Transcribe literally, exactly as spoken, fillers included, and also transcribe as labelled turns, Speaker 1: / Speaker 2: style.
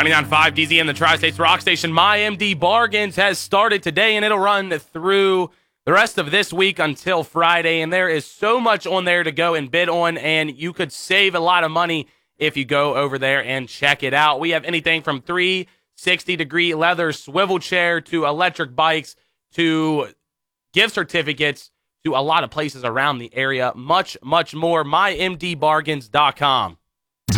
Speaker 1: ninety-nine point five D Z M, the Tri-States Rock Station. MyMD Bargains has started today, and it'll run through the rest of this week until Friday. And there is so much on there to go and bid on, and you could save a lot of money if you go over there and check it out. We have anything from three sixty-degree leather swivel chair to electric bikes to gift certificates to a lot of places around the area. Much, much more. my m d bargains dot com.